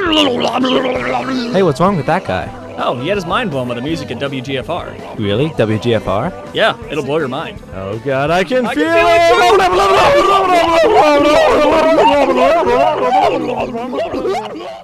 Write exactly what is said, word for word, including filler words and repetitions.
Hey, what's wrong with that guy? Oh, he had his mind blown by the music at W G F R. Really? W G F R? Yeah, it'll blow your mind. Oh god, I can I feel can feel it! it